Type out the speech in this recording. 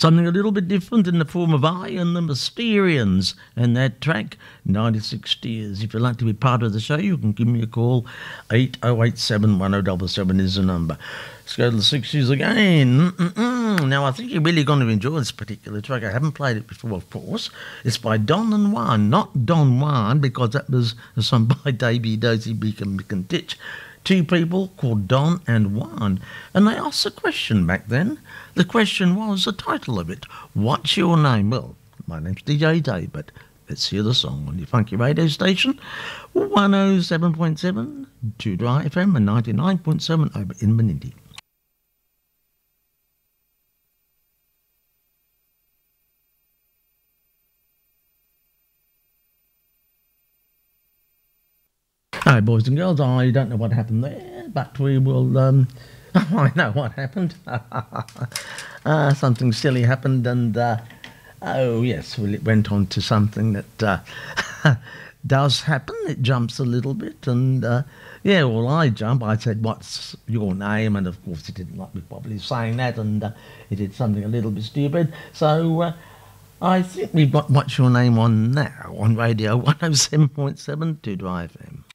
Something a little bit different in the form of I and the Mysterians and that track, 96 Tears. If you'd like to be part of the show, you can give me a call. 8087 1077 is the number. Let's go to the 60s again. Now, I think you're really going to enjoy this particular track. I haven't played it before, of course. It's by Don and Juan, not Don Juan, because that was a song by Davey Dozy Beacon Ditch. Two people called Don and Juan, and they asked a question back then. The question was the title of it. What's your name? Well, my name's DJ Dave, but let's hear the song on your funky radio station. 107.7 to Dry FM and 99.7 over in Menindee. Hi, boys and girls. I don't know what happened there, but we will... I know what happened. Something silly happened, and... oh, yes, well, it went on to something that does happen. It jumps a little bit, and... yeah, well, I jump. I said, what's your name? And, of course, he didn't like me probably saying that, and he did something a little bit stupid. So... I think we've got What's Your Name on now on Radio 107.7 to Dry FM.